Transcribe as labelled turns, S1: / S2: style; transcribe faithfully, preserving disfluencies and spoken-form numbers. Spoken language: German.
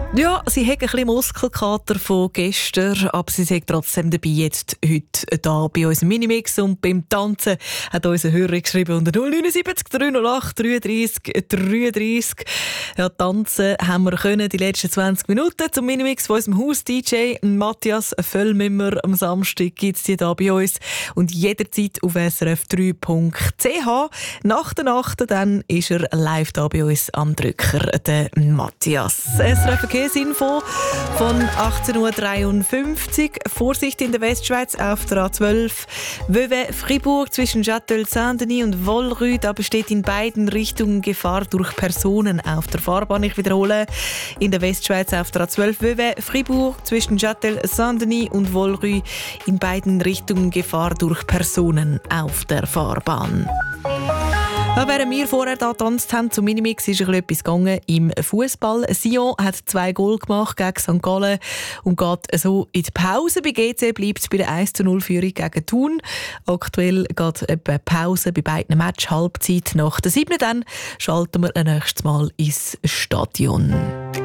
S1: Ja, sie hat ein bisschen Muskelkater von gestern, aber sie ist trotzdem dabei jetzt heute da bei uns im Minimix. Und beim Tanzen hat unser Hörer geschrieben unter null neun sieben drei null acht dreiunddreißig dreiunddreißig. Ja, tanzen haben wir können die letzten zwanzig Minuten zum Minimix von unserem Haus-D J Matthias Völlmimmer. Am Samstag gibt es die da bei uns und jederzeit auf s r f drei punkt c h. Nach der Nacht dann ist er live da bei uns am Drücker, der Matthias. S R F Info von achtzehn Uhr dreiundfünfzig. Vorsicht in der Westschweiz auf der A zwölf. Vevey-Fribourg zwischen Châtel-Saint-Denis und Wollrue. Da besteht in beiden Richtungen Gefahr durch Personen auf der Fahrbahn. Ich wiederhole. In der Westschweiz auf der A zwölf. Vevey-Fribourg zwischen Châtel-Saint-Denis und Wollrue. In beiden Richtungen Gefahr durch Personen auf der Fahrbahn. Ja, während wir vorher hier getanzt haben zum Minimix, ist etwas gegangen im Fußball. Sion hat zwei Goal gemacht gegen Sankt Gallen und geht so in die Pause. Bei G C bleibt es bei der eins zu null Führung gegen Thun. Aktuell geht etwa Pause bei beiden Match Halbzeit. Nach der siebten dann schalten wir nächstes Mal ins Stadion.